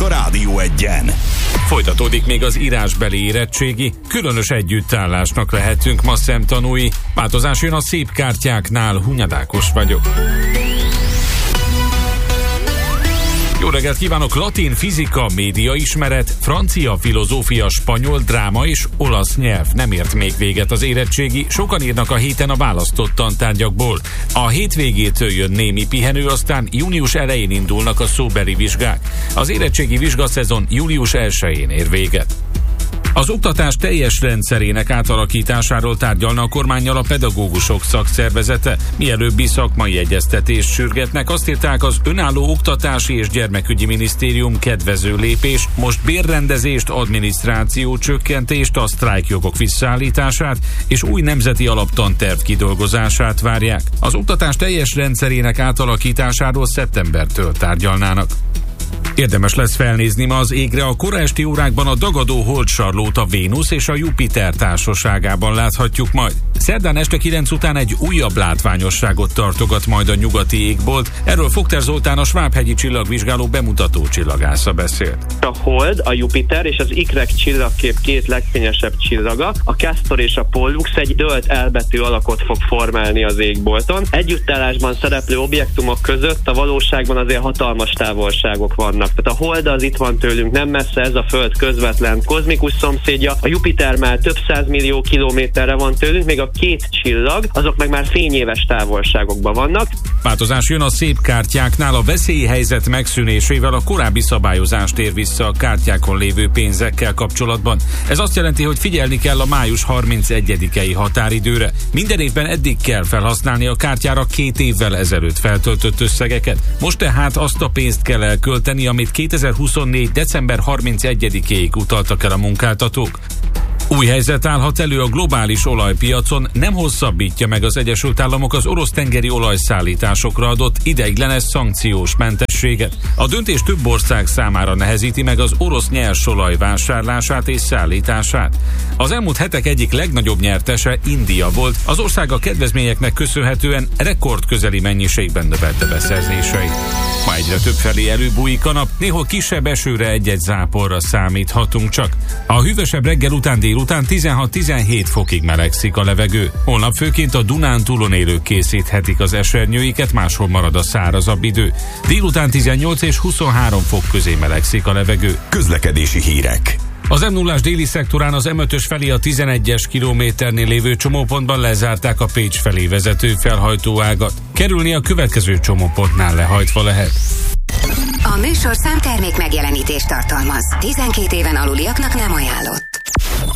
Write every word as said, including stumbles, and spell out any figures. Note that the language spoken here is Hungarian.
a Rádió Egyen. Folytatódik még az írásbeli érettségi, különös együttállásnak lehetünk ma szemtanúi. Változás jön a szép kártyáknál, Hunyad vagyok. Jó reggelt kívánok! Latin, fizika, médiaismeret, francia, filozófia, spanyol, dráma és olasz nyelv. Nem ért még véget az érettségi, sokan írnak a héten a választott tantárgyakból. A hétvégétől jön némi pihenő, aztán június elején indulnak a szóbeli vizsgák. Az érettségi vizsgaszezon július elsején ér véget. Az oktatás teljes rendszerének átalakításáról tárgyalna a kormánnyal a pedagógusok szakszervezete. Mielőbbi szakmai egyeztetést sürgetnek, azt írták, az önálló oktatási és gyermekügyi minisztérium kedvező lépés, most bérrendezést, adminisztráció csökkentést, a sztrájkjogok visszaállítását és új nemzeti alaptanterv kidolgozását várják. Az oktatás teljes rendszerének átalakításáról szeptembertől tárgyalnának. Érdemes lesz felnézni ma az égre, a kora esti órákban a dagadó holdsarlót a Vénusz és a Jupiter társaságában láthatjuk majd. Szerdán este kilenc után egy újabb látványosságot tartogat majd a nyugati égbolt. Erről Fogter Zoltán, a Svábhegyi csillagvizsgáló bemutató csillagásza beszélt. A Hold, a Jupiter és az ikrek csillagkép két legfényesebb csillaga, a Castor és a Pollux egy dölt elbetű alakot fog formálni az égbolton. Együttállásban szereplő objektumok között a valóságban azért hatalmas távolságok vannak. Tehát a Hold az itt van tőlünk nem messze, ez a Föld közvetlen kozmikus szomszédja, a Jupiter már több százmillió kilométerre van tőlünk, még a két csillag, azok meg már fényéves távolságokban vannak. Változás jön a szép kártyáknál, a veszélyhelyzet megszűnésével a korábbi szabályozást ér vissza a kártyákon lévő pénzekkel kapcsolatban. Ez azt jelenti, hogy figyelni kell a május harmincegyedikei határidőre. Minden évben eddig kell felhasználni a kártyára két évvel ezelőtt feltöltött összegeket. Most tehát azt a pénzt kell elkölteni, amit kétezer-huszonnégy. december harmincegyedikéig utaltak el a munkáltatók. Új helyzet állhat elő a globális olajpiacon, nem hosszabbítja meg az Egyesült Államok az orosz tengeri olajszállításokra adott ideiglenes szankciós mentességet. A döntés több ország számára nehezíti meg az orosz nyersolaj vásárlását és szállítását. Az elmúlt hetek egyik legnagyobb nyertese India volt, az ország a kedvezményeknek köszönhetően rekordközeli mennyiségben növelte beszerzéseit. Ma egyre többfelé előbújik a nap, néhol kisebb esőre egy-egy záporra számíthatunk csak. A hűvösebb reggel után délután tizenhat-tizenhét fokig melegszik a levegő. Holnap főként a Dunántúlon élők készíthetik az esernyőiket, máshol marad a szárazabb idő. Délután tizennyolc és huszonhárom fok közé melegszik a levegő. Közlekedési hírek. Az em nullás déli szektorán az em ötös felé a tizenegyes kilométernél lévő csomópontban lezárták a Pécs felé vezető felhajtóágat. Kerülni a következő csomópontnál lehajtva lehet. A műsorszám termék megjelenítést tartalmaz. tizenkét éven aluliaknak nem ajánlott.